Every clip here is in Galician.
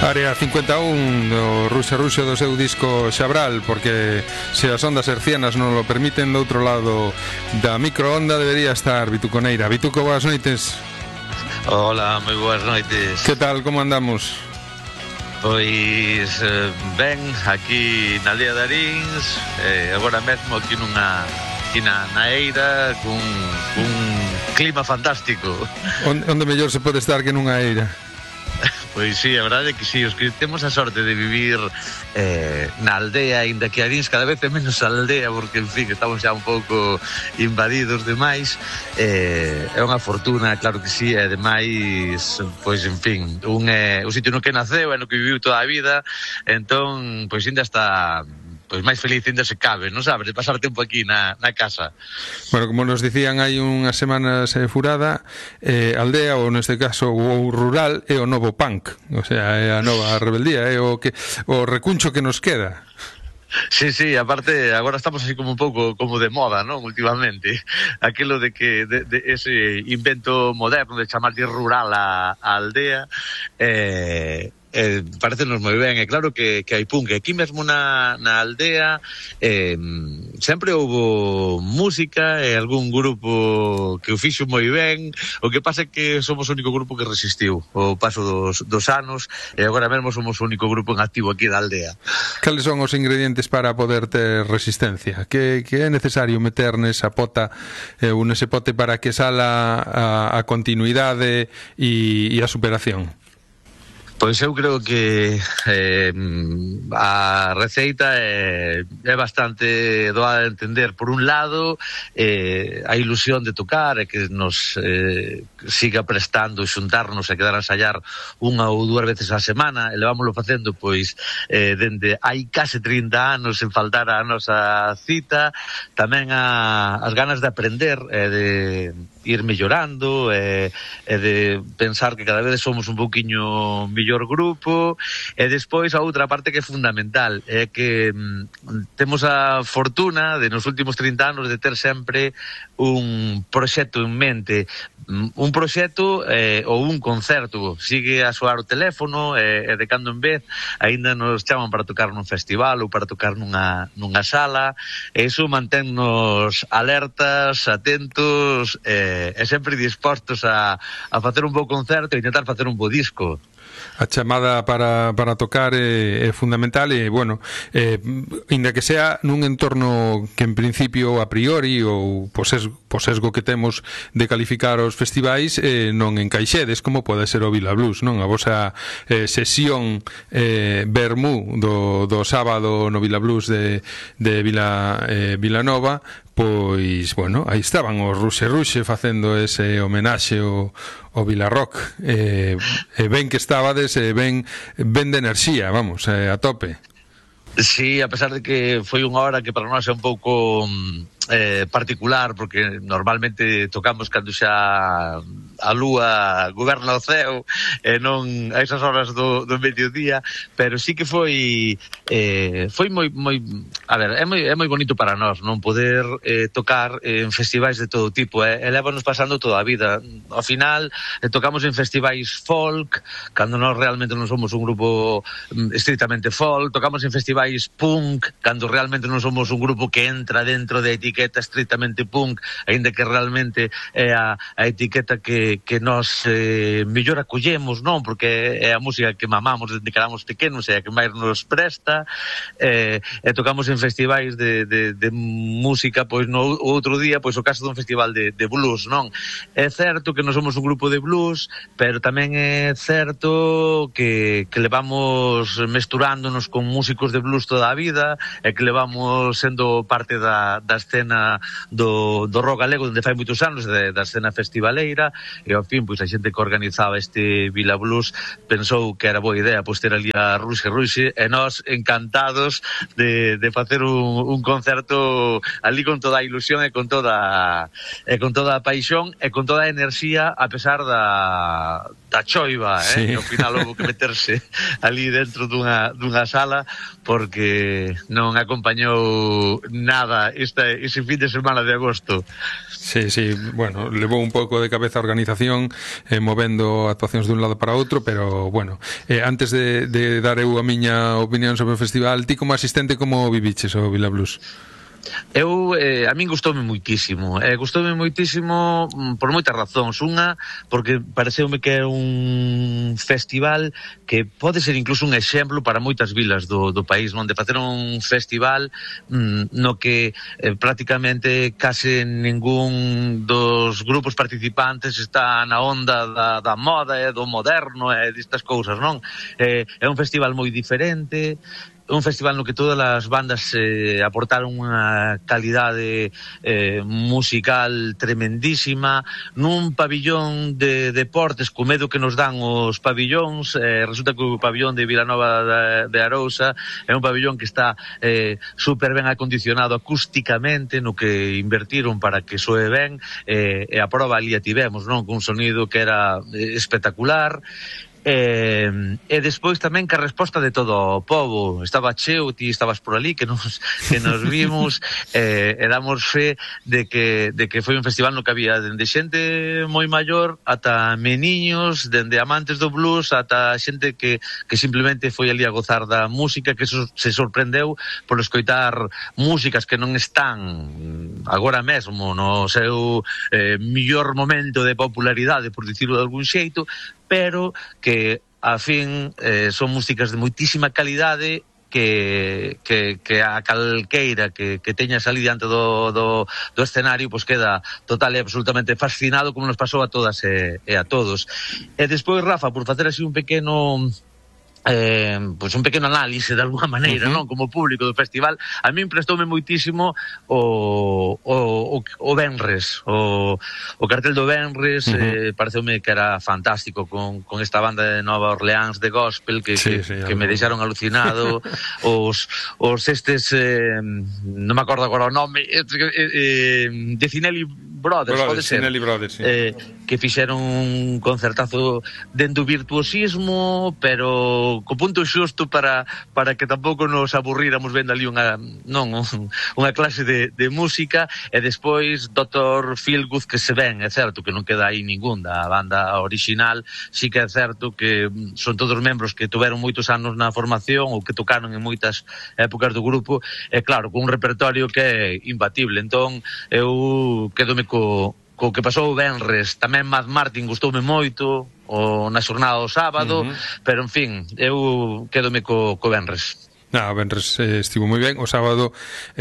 Área 51 do Ruxe do seu disco Xabral, porque se as ondas hercianas non lo permiten, do outro lado da microonda debería estar Vituco Neira. Vituco, boas noites. Hola, moi boas noites. Que tal, como andamos? Pois ben, aquí na aldea de Arins, agora mesmo aquí na eira, cun clima fantástico. Onde mellor se pode estar que nunha eira? Pois sí, a verdade é que sí, os que temos a sorte de vivir na aldea, ainda que Arins cada vez é menos aldea, porque, en fin, estamos xa un pouco invadidos demais, é unha fortuna, claro que sí, e demais, pois, en fin, o sitio no que naceu, é no que viviu toda a vida, entón, pois, ainda está... pois máis feliz ainda se cabe, non sabes, de pasar tempo aquí na casa. Bueno, como nos dicían hai unhas semanas furada, aldea, ou neste caso o rural, é o novo punk, o sea, é a nova rebeldía, é o recuncho que nos queda. Sí, sí, aparte agora estamos así como un pouco como de moda, non? Últimamente, aquilo de que de ese invento moderno de chamarlle rural a aldea, parecenos moi ben. É claro que hai punk. Aquí mesmo na aldea sempre houbo música e algún grupo que o fixo moi ben. O que pasa é que somos o único grupo que resistiu o paso dos anos, e agora mesmo somos o único grupo en activo aquí da aldea. Cales son os ingredientes para poder ter resistencia? Que é necesario meter nesa pota ou nese pote para que sala a continuidade e a superación? Pois eu creo que a receita é bastante doada de entender. Por un lado, a ilusión de tocar e que nos siga prestando xuntarnos e quedar a ensayar unha ou dúas veces a semana, e levámoslo facendo pois dende hai case 30 anos sen faltar a nosa cita. Tamén as ganas de aprender e de ir mellorando e de pensar que cada vez somos un pouquiño mellor grupo. E despois a outra parte que é fundamental é que temos a fortuna de nos últimos 30 anos de ter sempre un proxecto en mente, un proxecto ou un concerto. Sigue a soar o teléfono e de cando en vez aínda nos chaman para tocar nun festival ou para tocar nunha sala, e iso manténnos alertas, atentos e sempre dispostos a facer un bo concerto e intentar facer un bo disco. A chamada para tocar é fundamental e, bueno, inda que sea nun entorno que en principio a priori ou po sesgo que temos de calificar os festivais non encaixedes, como pode ser o Vila Blues, non? A vosa sesión vermú do sábado no Vila Blues de Vilanova, pois, bueno, aí estaban os Ruxe facendo ese homenaxe ao Vilarrock, e ben que estabades, ben de enerxía, vamos, a tope. Sí, a pesar de que foi unha hora que para nós é un pouco particular, porque normalmente tocamos cando xa a lúa goberna o ceo e non a esas horas do mediodía, pero sí que foi moi, a ver, é moi bonito para nós non poder tocar en festivais de todo tipo, e lévanos pasando toda a vida. Ao final tocamos en festivais folk, cando nós realmente non somos un grupo estritamente folk, tocamos en festivais punk, cando realmente non somos un grupo que entra dentro da etiqueta estritamente punk, aínda que realmente é a etiqueta que nós mellor acollemos, non? Porque é a música que mamamos desde que éramos pequenos e a que máis nos presta, e tocamos en festivais de música, pois no outro día, pois o caso dun festival de blues, non? É certo que non somos un grupo de blues, pero tamén é certo que levamos mesturándonos con músicos de blues toda a vida, e que levamos sendo parte da escena do rock galego onde fai moitos anos, da escena festivaleira, e ao fin, pois a xente que organizaba este Vila Blues pensou que era boa idea pois ter ali a Ruxe, e nós encantados de facer un concerto ali con toda a ilusión e con toda a paixón e con toda a enerxía, a pesar da choiva, sí. Que ao final houve que meterse ali dentro dunha sala porque non acompañou nada ese fin de semana de agosto. Sí, bueno, levou un pouco de cabeza a organización organización, movendo actuacións dun lado para outro, pero, bueno, antes de dar eu a miña opinión sobre o festival, ti como asistente, como viviches o Vila Blues? A min gustoume moitísimo por moitas razóns. Unha, porque pareceume que é un festival que pode ser incluso un exemplo para moitas vilas do país, non? De facer un festival no que prácticamente case ningún dos grupos participantes está na onda da moda e do moderno e destas cousas, non? É un festival moi diferente, un festival no que todas as bandas aportaron unha calidade musical tremendísima, nun pabillón de deportes, co medo que nos dan os pabillóns. Resulta que o pabillón de Vilanova de Arousa é un pabillón que está super ben acondicionado acústicamente, no que invertiron para que soe ben, e a prova ali a tivemos, non? Cun sonido que era espectacular. E despois tamén que a resposta de todo o povo estaba cheo, ti estabas por ali que nos vimos, e damos fe de que foi un festival no que había dende xente moi maior ata meniños, dende amantes do blues ata xente que simplemente foi ali a gozar da música, que se sorprendeu por escoitar músicas que non están agora mesmo no seu mellor momento de popularidade, por dicirlo de algún xeito, pero que, a fin, son músicas de moitísima calidade que a calqueira que teña ali diante do escenario pois queda total e absolutamente fascinado, como nos pasou a todas e a todos. E despois, Rafa, por facer así un pequeno pois un pequeno análise de alguma maneira, non? Como público do festival, a min prestoume moitísimo o Venres, o cartel do Venres. Pareceume que era fantástico con esta banda de Nova Orleans de gospel que me deixaron alucinado. os estes non me acordo agora o nome, de Cinelli Brothers, pode ser, Brothers, sí. Que fixeron un concertazo dentro do virtuosismo, pero co punto xusto para que tampouco nos aburríramos vendo ali unha clase de música. E despois Dr. Feelgood, que se ven, é certo que non queda aí ningún da banda original, sí que é certo que son todos membros que tuveron moitos anos na formación ou que tocaron en moitas épocas do grupo, e claro, con un repertorio que é imbatible. Entón eu quedome co que pasou o Venres. Tamén Mad Martin gustoume moito na xornada do sábado, pero en fin, eu quedome co Venres. O Venres estivo moi ben. O sábado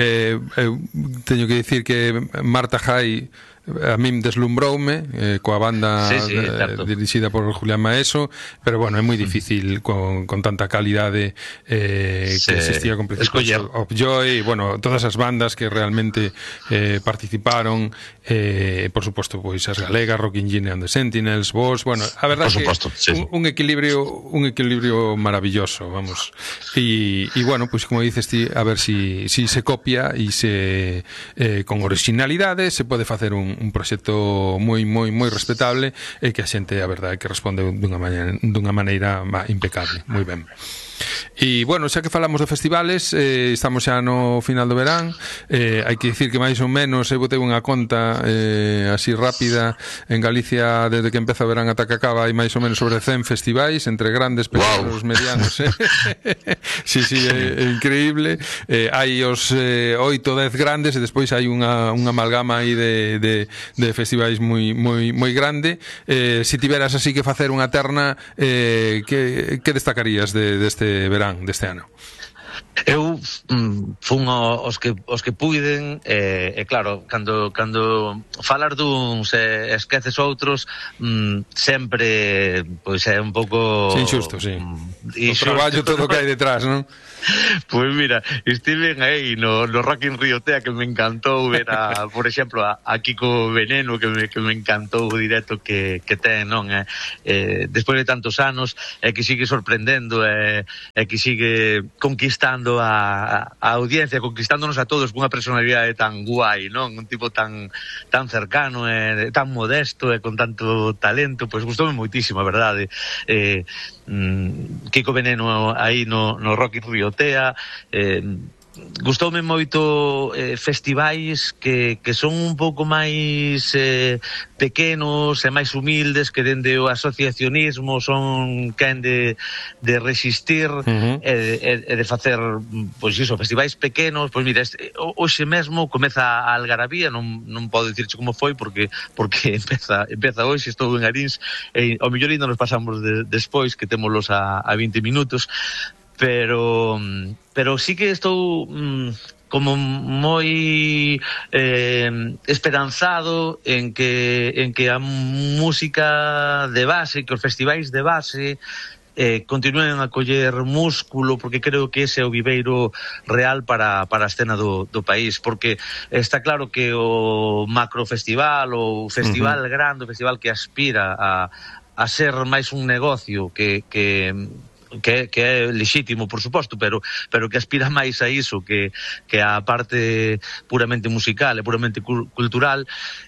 teño que dicir que Marta Jai a min deslumbroume coa banda dirixida por Julián Maeso, pero bueno, é moi difícil con tanta calidade que existía con principios of Joy, bueno, todas as bandas que realmente participaron, por suposto, pois as galegas, Rockin' Gin and the Sentinels, vos, bueno, a verdade que un equilibrio maravilloso, vamos. E bueno, pois como dices ti, a ver si se copia e se con originalidade se pode facer un proxecto moi respetable e que a xente, a verdade, que responde dunha maneira impecable, moi ben. E, bueno, xa que falamos de festivales, estamos xa no final do verán. Hai que dicir que máis ou menos eu botei unha conta así rápida en Galicia desde que empeza o verán ata que acaba, hai máis ou menos sobre 100 festivais, entre grandes, pequenos, medianos. Sí, é increíble. Hai os 8 ou 10 grandes e despois hai unha amalgama aí de festivais moi grande. Se tiveras así que facer unha terna, que destacarías deste verán, deste ano? Eu fun os que puiden, e claro, cando falar duns e esqueces outros, sempre pois é un pouco injusto, sí. O traballo todo que hai detrás, non? Pois mira, estive aí no Rock in Rio Tea, que me encantou ver por exemplo, a Kiko Veneno, que me encantou o directo que ten, non? Despois de tantos anos, que sigue sorprendendo, que sigue conquistando a audiencia, conquistándonos a todos cunha personalidade tan guai, non? Un tipo tan cercano, tan modesto e con tanto talento, pois gustoume moitísimo, a verdade. Kiko Veneno aí no Rock in Rio Tea, gustoume moito festivais que son un pouco máis pequenos e máis humildes, que dende o asociacionismo son quen de resistir e de facer, pois iso, festivais pequenos. Pois mira, hoxe mesmo comeza a algarabía, non podo dicirche como foi porque empeza hoxe, estou en Arins e ao mellor ainda nos pasamos despois, que témolos a 20 minutos. Pero sí que estou como moi esperanzado en que a música de base, que os festivais de base continúen a coller músculo, porque creo que ese é o viveiro real para a escena do país, porque está claro que o macrofestival, o festival grande, o festival que aspira a ser máis un negocio que é lexítimo, por suposto, pero que aspira máis a iso que a parte puramente musical e puramente cultural.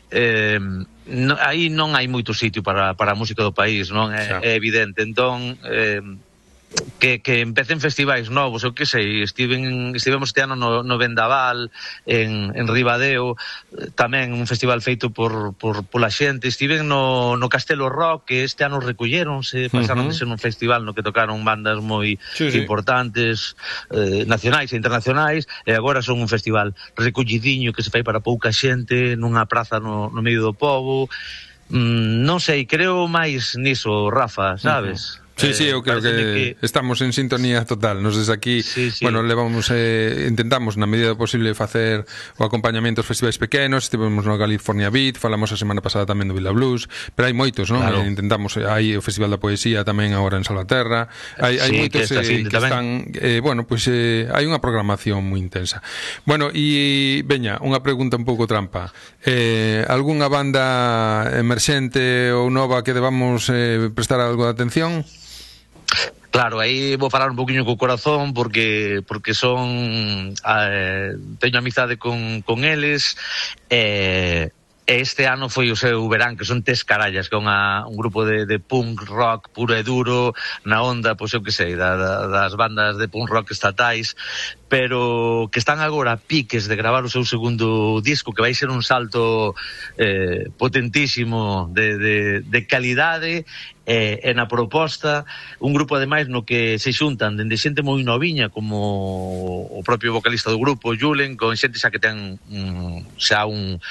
Aí non hai moito sitio para a música do país, non é evidente. Entón que empecen festivais novos, eu que sei, estivemos este ano no Vendaval, en Ribadeo, tamén un festival feito pola xente. Estiven no Castelo Rock, que este ano recolléronse, pasaron de ser un festival no que tocaron bandas moi importantes, nacionais e internacionais, e agora son un festival recollidiño que se fai para pouca xente, nunha praza no medio do pobo. Non sei, creo máis niso, Rafa, sabes? Sí, eu creo que estamos en sintonía total. Nos desde aquí, bueno, levamos intentamos na medida do posible facer o acompañamento aos festivais pequenos. Estivemos no California Beat, falamos a semana pasada tamén do Villa Blues, pero hai moitos, non? Claro. Intentamos, hai o Festival da Poesía tamén agora en Salvaterra. Hai moitos que están, bueno, pois hai unha programación moi intensa. Bueno, e veña, unha pregunta un pouco trampa. Algunha banda emerxente ou nova que debamos prestar algo de atención? Claro, aí vou falar un poquinho co corazón porque son teño amizade con eles e este ano foi o seu verán, que son Tescarallas, que é un grupo de punk rock puro e duro, na onda, pois eu que sei, das bandas de punk rock estatais, pero que están agora a piques de gravar o seu segundo disco, que vai ser un salto potentísimo de calidade e na proposta. Un grupo ademais no que se xuntan dende xente moi noviña como o propio vocalista do grupo, Julen, con xente xa que ten xa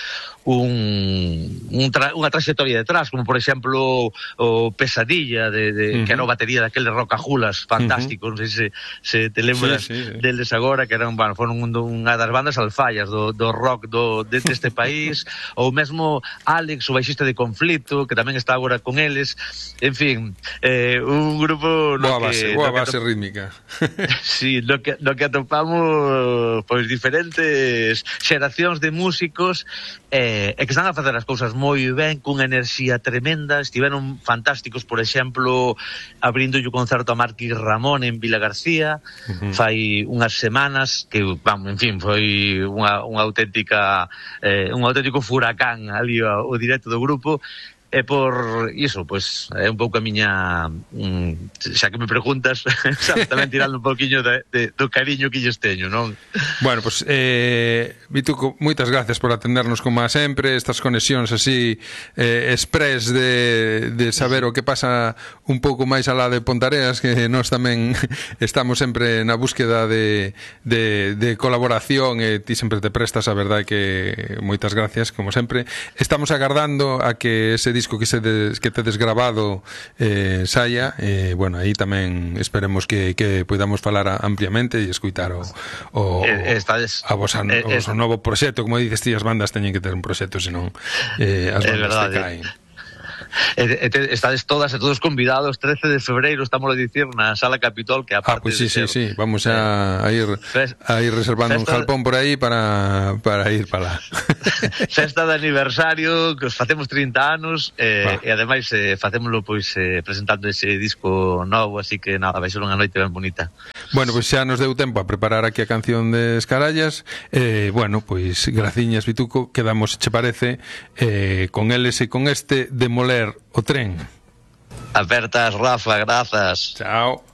unha trayectoria detrás, como por exemplo o Pesadilla que era o batería daquele Rocajulas fantástico, non sei se te lembras deles agora, que eran, bueno, foron unha das bandas alfallas do rock deste país. Ou mesmo Alex, o baixista de Conflito, que tamén está agora con eles. En fin, un grupo boa base rítmica. Sí, no que atopamos pois diferentes xeracións de músicos e que están a facer as cousas moi ben, cunha enerxía tremenda. Estiveron fantásticos, por exemplo, abrindo o concerto a Marquis Ramón en Vila García fai unhas semanas, que, en fin, foi un auténtico furacán ali o directo do grupo. E por iso, pois, é un pouco a miña, xa que me preguntas, tamén tirando un pouquiño do cariño que lles teño, non? Bueno, pois, Vituco, moitas gracias por atendernos como a sempre, estas conexións así express de saber o que pasa un pouco máis alá de Pontareas, que nós tamén estamos sempre na búsqueda de colaboración, e ti sempre te prestas, a verdade que moitas gracias, como sempre. Estamos agardando a que ese disco que tedes grabado saia, bueno, aí tamén esperemos que podamos falar ampliamente e escutar o vosso novo proxecto. Como dices ti, as bandas teñen que ter un proxecto, senón as bandas te caen. Estades todas e todos convidados. 13 de febreiro estamos a dicir na Sala Capitol, que aparte pues sí, vamos a ir reservando un jalpón por aí para ir para lá. Festa de aniversario, que os facemos 30 anos e ademais facémolo pois presentando ese disco novo, así que nada, vai ser unha noite ben bonita. Bueno, pois xa nos deu tempo a preparar aquí a canción de Escarallas. Bueno, pois graciñas, Vituco, quedamos, che parece, con eles e con este Demoler o tren. Apertas, Rafa, grazas. Chao.